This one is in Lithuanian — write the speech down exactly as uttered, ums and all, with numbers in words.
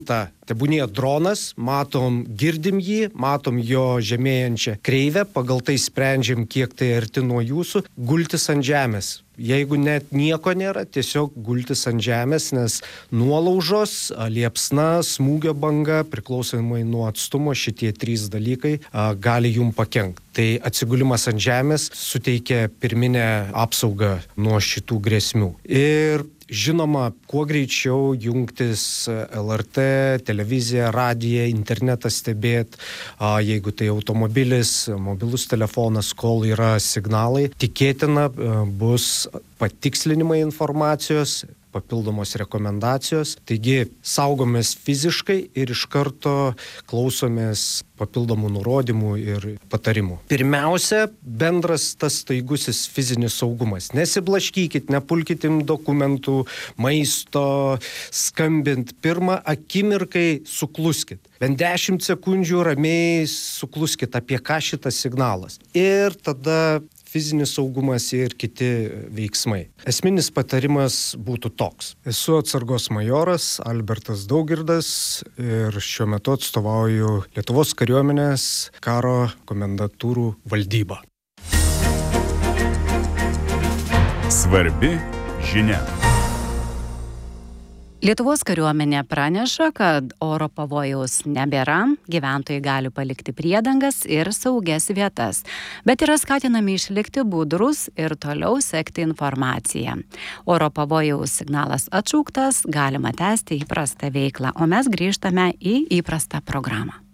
Ta, tebūnie dronas, matom, girdim jį, matom jo žemėjančią kreivę, pagal tai sprendžiam, kiek tai arti nuo jūsų, gultis ant žemės. Jeigu net nieko nėra, tiesiog gultis ant žemės, nes nuolaužos, liepsna, smūgio banga, priklausomai nuo atstumo, šitie trys dalykai a, gali jum pakenkti. Tai atsigulimas ant žemės suteikia pirminę apsaugą nuo šitų grėsmių. Ir žinoma, kuo greičiau jungtis L R T, televiziją, radiją, internetą stebėt, a, jeigu tai automobilis, mobilus telefonas, kol yra signalai, tikėtina a, bus patikslinimai informacijos, papildomos rekomendacijos. Taigi saugomės fiziškai ir iš karto klausomės papildomų nurodymų ir patarimų. Pirmiausia, bendras tas staigusis fizinis saugumas. Nesiblaškykit, nepulkit im dokumentų, maisto, skambint. Pirmą akimirkai sukluskit. Bent dešimt sekundžių ramiai sukluskit, apie ką šitas signalas. Ir tada fizinis saugumas ir kiti veiksmai. Esminis patarimas būtų toks. Esu atsargos majoras Albertas Daugirdas ir šiuo metu atstovauju Lietuvos kariuomenės karo komendantūrų valdybą. Svarbi žinia. Lietuvos kariuomenė praneša, kad oro pavojaus nebėra, gyventojai gali palikti priedangas ir saugias vietas, bet yra skatinami išlikti budrus ir toliau sekti informaciją. Oro pavojaus signalas atšauktas, galima tęsti įprastą veiklą, o mes grįžtame į įprastą programą.